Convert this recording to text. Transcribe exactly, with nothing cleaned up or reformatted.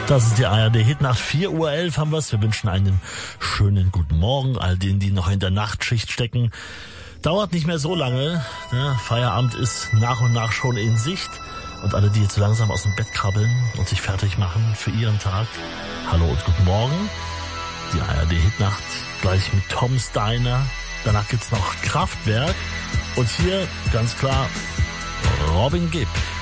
Das ist die A R D-Hit. Nach vier Uhr elf haben wir's. Wir wünschen einen schönen guten Morgen. All denen, die noch in der Nachtschicht stecken. Dauert nicht mehr so lange. Ja, Feierabend ist nach und nach schon in Sicht. Und alle, die jetzt so langsam aus dem Bett krabbeln und sich fertig machen für ihren Tag. Hallo und guten Morgen. Die A R D-Hit-Nacht gleich mit Tom Steiner. Danach gibt's noch Kraftwerk. Und hier ganz klar Robin Gibb.